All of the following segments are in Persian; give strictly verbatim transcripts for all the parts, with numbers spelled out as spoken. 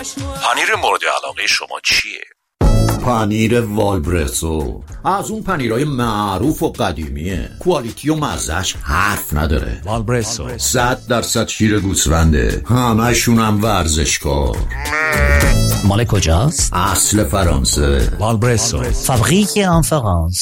پنیر مورد علاقه شما چیه؟ پنیر والبرسو از اون پنیرهای معروف و قدیمیه، کوالیتی و مزهش حرف نداره. والبرسو صد درصد شیر گوسفنده، همشون هم ورزشکار. مال کجاست؟ اصل فرانسه. والبرسو فابریک ان فرانس.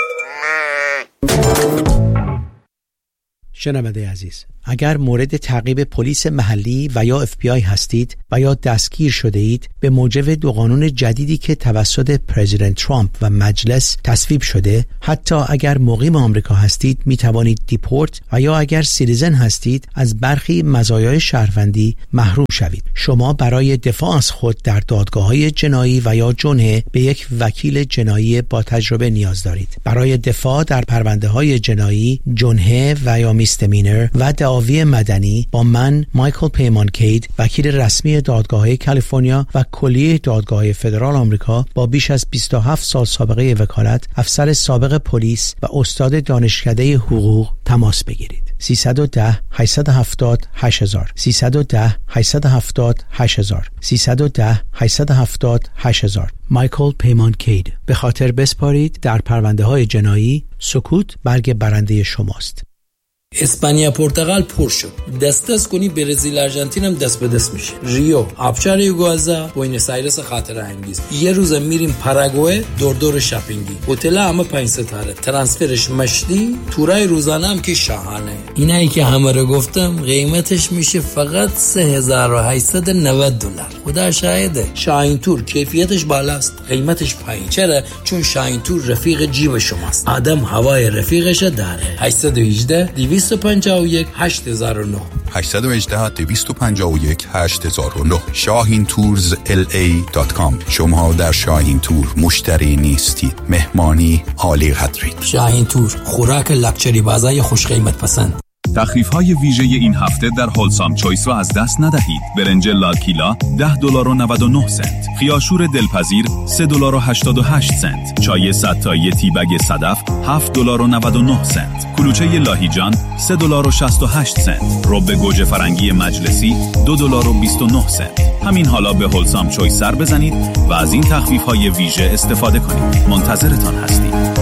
شنونده عزیز، اگر مورد تعقیب پلیس محلی و یا اف بی آی هستید و یا دستگیر شده اید به موجب دو قانون جدیدی که توسط پرزیدنت ترامپ و مجلس تصویب شده، حتی اگر مقیم آمریکا هستید می توانید دیپورت و یا اگر سیتیزن هستید از برخی مزایای شهروندی محروم شوید. شما برای دفاع از خود در دادگاه‌های جنایی و یا جنحه به یک وکیل جنایی با تجربه نیاز دارید. برای دفاع در پرونده‌های جنایی، جنحه و یا میستمینر و دعاوی مدنی با من مایکل پیمانکید، وکیل رسمی دادگاه‌های کالیفرنیا و کلیه دادگاه‌های فدرال آمریکا با بیش از بیست و هفت سال سابقه وکالت، افسر سابق پلیس و استاد دانشکده حقوق تماس بگیرید. سیصد و ده هشتصد و هفتاد هشت هزار سیصد و ده هشتصد و هفتاد هشت هزار سیصد و ده هشتصد و هفتاد هشت هزار. مایکل پیمانکید. به خاطر بسپارید در پرونده‌های جنایی، سکوت برگ برنده شماست. اسپانیا پرتغال پر شد. دست دست کنی برزیل آرژانتین هم دست به دست میشه. ریو، آبشار یوگوازا، بوینس آیرس خاطره انگیز. یه روز میریم پاراگوئه دور دور شاپینگی. هتل همه پنج ستاره. ترانسفرش مشتی، تورای روزانه هم که شاهانه. اینایی که همه رو گفتم قیمتش میشه فقط سه هزار و هشتصد و نود دلار. خدا شاهده. شاهین تور کیفیتش بالاست، قیمتش پایین. چرا؟ چون شاهین تور رفیق جیب شماست. آدم هوای رفیقش داره. هشتصد و هجده دویست و پنجاه و یک هشت هزار و نه هشتصد و هجده دویست و پنجاه و یک هشت هزار و نه. شاهین تورز ال ای دات کام. شما در شاهین تور مشتری نیستید، مهمانی عالی قدرید. شاهین تور، خوراک لاکچری بازای خوش قیمت پسند. تخفیف‌های ویژه این هفته در هولسام چویس را از دست ندهید. برنج لالکیلا ده دلار و نود و نه سنت، خیاشور دلپذیر سه دلار و هشتاد و هشت سنت، چای صد تایی تی بگ صدف هفت دلار و نود و نه سنت، کلوچه لاهیجان سه دلار و شصت و هشت سنت، رب گوجه فرنگی مجلسی دو دلار و بیست و نه سنت. همین حالا به هولسام چویس سر بزنید و از این تخفیف‌های ویژه استفاده کنید. منتظرتان هستیم.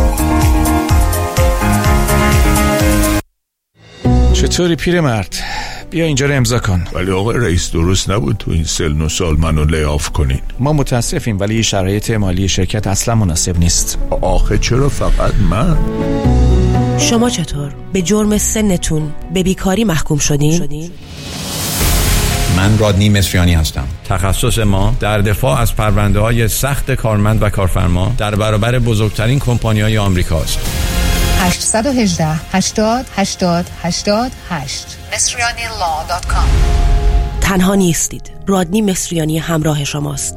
چطوری پیرمرد؟ بیا اینجا رو امضا کن. ولی آقا رئیس درست نبود تو این سن و سال منو لیاف کنین. ما متاسفیم ولی شرایط مالی شرکت اصلا مناسب نیست. آخه چرا فقط من؟ شما چطور؟ به جرم سنتون به بیکاری محکوم شدین؟ من رادنی مصریانی هستم. تخصص ما در دفاع از پرونده‌های سخت کارمند و کارفرما در برابر بزرگترین کمپانی‌های آمریکاست. هشت یک هشت هشتاد هشتاد هشتاد هشت مصریانی لا دات کام. تنها نیستید. رادنی مصریانی همراه شماست.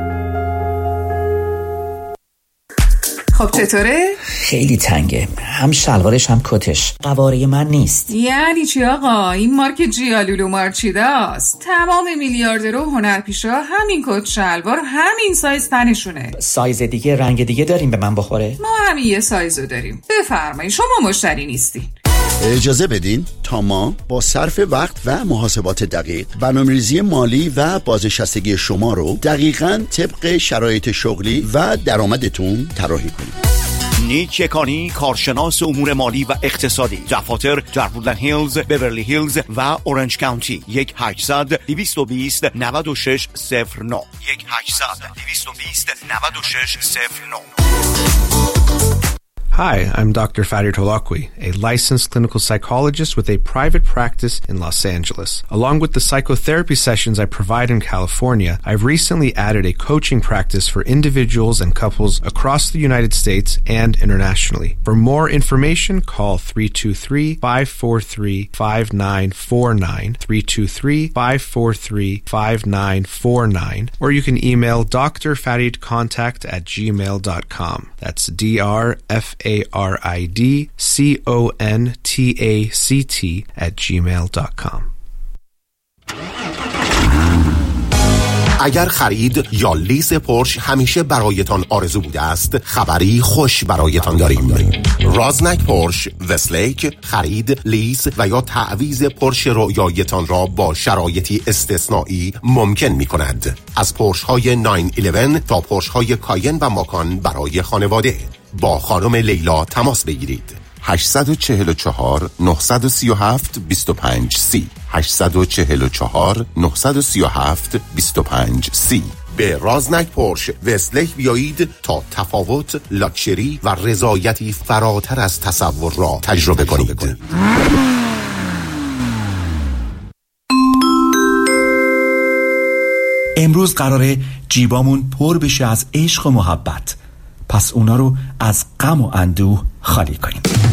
خب چطوره؟ خیلی تنگه، هم شلوارش هم کتش قواره من نیست. یعنی چی آقا؟ این مارک جیالولو مارچیداست. تمام میلیاردرها و هنرپیشا همین کت شلوار همین سایز تنشونه. سایز دیگه رنگ دیگه داریم به من بخوره؟ ما همین یه سایزو داریم. بفرمایید، شما مشتری نیستین. اجازه بدین تا ما با صرف وقت و محاسبات دقیق برنامه‌ریزی مالی و بازنشستگی شما رو دقیقاً طبق شرایط شغلی و درآمدتون طراحی کنیم. نیک یکانی، کارشناس امور مالی و اقتصادی. دفاتر در وودلند هیلز، بیورلی هیلز و اورنج کانتی. یک هشتصد دویست و بیست نود و شش صفر نه یک هشتصد دویست و بیست نود و شش صفر نه. Hi, I'm Doctor Farid Holakwi, a licensed clinical psychologist with a private practice in Los Angeles. Along with the psychotherapy sessions I provide in California, I've recently added a coaching practice for individuals and couples across the United States and internationally. For more information, call three two three, five four three, five nine four nine, three two three, five four three, five nine four nine, or you can email d r farid contact at gmail dot com. That's D R F A R I D C O N T A C T at gmail dot com. اگر خرید یا لیز پورش همیشه برایتان آرزو بوده است، خبری خوش برایتان داریم. رازنک پورش وستلیک خرید، لیز و یا تعویض پورش رویایتان را با شرایطی استثنایی ممکن می کند. از پورش های نه یازده تا پورش های کاین و ماکان برای خانواده. با خانم لیلا تماس بگیرید. هشت چهار چهار نه سه هفت دو پنج سی هشت چهار چهار نه سه هفت دو پنج سی. به رازنک پورش وستلیک بیایید تا تفاوت، لاکچری و رضایتی فراتر از تصور را تجربه کنید. امروز قراره جیبامون پر بشه از عشق و محبت، پس اونا رو از غم و اندوه خالی کنیم.